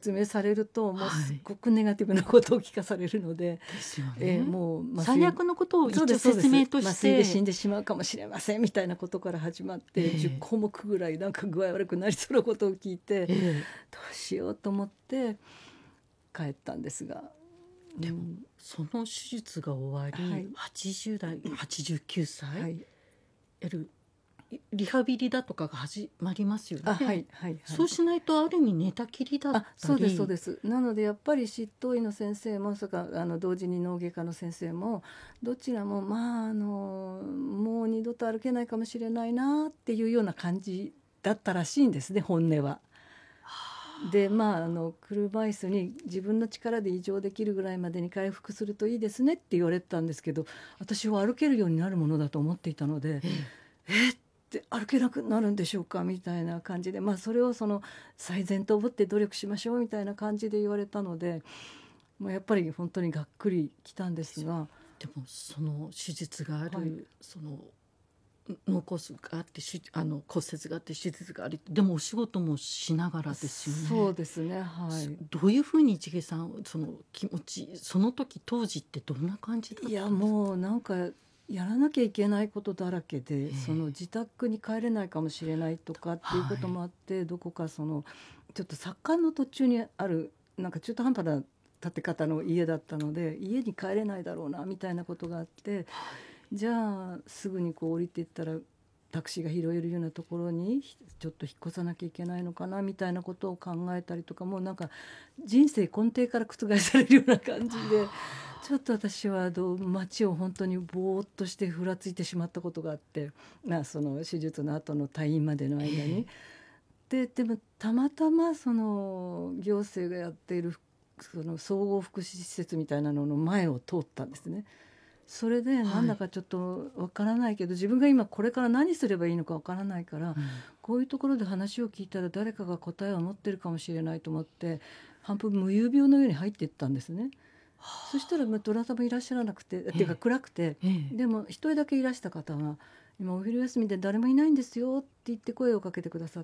説明されるともうすっごくネガティブなことを聞かされるので、 ですよね、 もう最悪のことを一応説明として、 麻酔で死んでしまうかもしれませんみたいなことから始まって、10項目ぐらいなんか具合悪くなりそうなことを聞いて、どうしようと思って帰ったんですが、 でもその手術が終わり、80代89歳、はい、リハビリだとかが始まりますよね。そうしないとある意味寝たきりだったり。 そうですそうです。なのでやっぱり執刀医の先生もそれから同時に脳外科の先生もどちらももう二度と歩けないかもしれないなっていうような感じだったらしいんですね、本音は。で車椅子に自分の力で移乗できるぐらいまでに回復するといいですねって言われてたんですけど、私は歩けるようになるものだと思っていたので、って歩けなくなるんでしょうかみたいな感じで、それを最善と思って努力しましょうみたいな感じで言われたので、やっぱり本当にがっくりきたんですが、 でもその手術がある、その脳梗塞があって骨折があって手術があり、でもお仕事もしながらですよね。 そうですね、はい。 どういうふうに市毛さんその気持ち、その時当時ってどんな感じだったんですか？ もうなんかやらなきゃいけないことだらけで、自宅に帰れないかもしれないとかっていうこともあって、どこかちょっと左官の途中にあるなんか中途半端な建て方の家だったので、家に帰れないだろうなみたいなことがあって、じゃあすぐに降りていったらタクシーが拾えるようなところにちょっと引っ越さなきゃいけないのかなみたいなことを考えたりとか、もうなんか人生根底から覆されるような感じで、ちょっと私は街を本当にぼーっとしてふらついてしまったことがあって、その手術の後の退院までの間に、でもたまたまその行政がやっているその総合福祉施設みたいなのの前を通ったんですね。それでなんだかちょっとわからないけど、自分が今これから何すればいいのかわからないから、こういうところで話を聞いたら誰かが答えを持ってるかもしれないと思って半分無遊病のように入っていったんですね。そしたらどなたもいらっしゃらなくて、っていうか暗くて、でも一人だけいらした方が今お昼休みで誰もいないんですよって言って声をかけてくださって、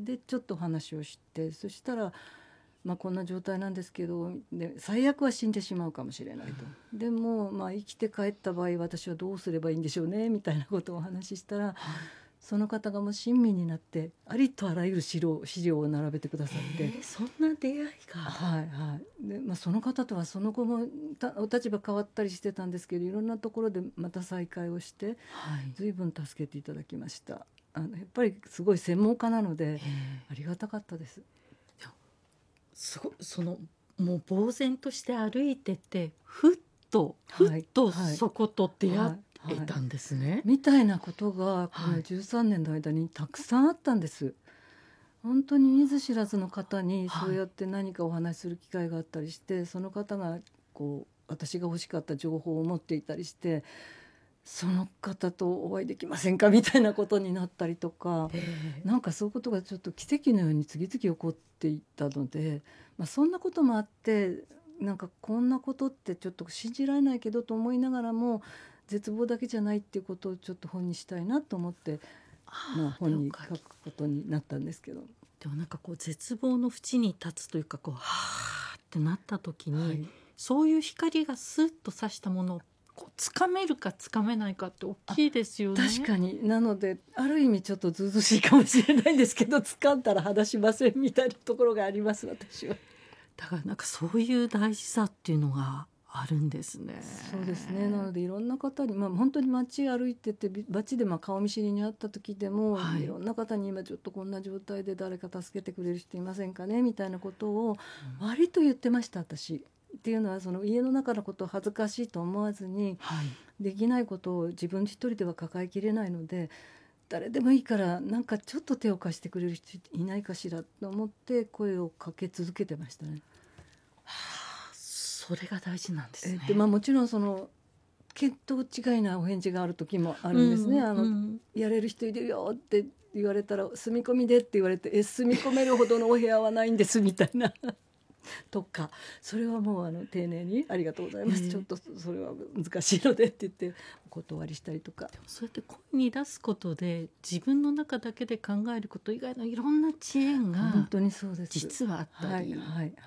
でちょっとお話をして、そしたらこんな状態なんですけど、で最悪は死んでしまうかもしれないと、でも生きて帰った場合私はどうすればいいんでしょうねみたいなことをお話ししたら、その方がもう親身になってありとあらゆる資料を並べてくださって、 そんな出会いが、でその方とはその後もお立場変わったりしてたんですけど、いろんなところでまた再会をして、随分助けていただきました。やっぱりすごい専門家なのでありがたかったです。 すごいもう呆然として歩いててふっとそこと出会えたんですね、 みたいなことがこの13年の間にたくさんあったんです。本当に見ず知らずの方にそうやって何かお話しする機会があったりして、その方が私が欲しかった情報を持っていたりして、その方とお会いできませんかみたいなことになったりとか、なんかそういうことがちょっと奇跡のように次々起こっていったので、そんなこともあって、なんかこんなことってちょっと信じられないけどと思いながらも、絶望だけじゃないっていうことをちょっと本にしたいなと思って、本に書くことになったんですけど、 でもなんか絶望の淵に立つというかはーってなった時に、そういう光がスッと差したものをつかめるかつかめないかって大きいですよね。 確かに。なのである意味ちょっとずうずうしいかもしれないんですけど、掴んだら離しませんみたいなところがあります、私は。 だからなんかそういう大事さっていうのがあるんですね。 そうですね。なのでいろんな方に、本当に街歩いてて街で顔見知りに会った時でも、いろんな方に今ちょっとこんな状態で誰か助けてくれる人いませんかねみたいなことを割と言ってました、私。っていうのはその家の中のことを恥ずかしいと思わずに、できないことを自分一人では抱えきれないので、誰でもいいからなんかちょっと手を貸してくれる人いないかしらと思って声をかけ続けてましたね。 それが大事なんですね。 もちろんその見当違いなお返事がある時もあるんですね。やれる人いるよって言われたら住み込みでって言われて、住み込めるほどのお部屋はないんですみたいなとか、それはもう丁寧にありがとうございます、ちょっとそれは難しいのでって言ってお断りしたりとか。 でもそうやって声に出すことで自分の中だけで考えること以外のいろんな知恵が本当にそうです、 実はあったり、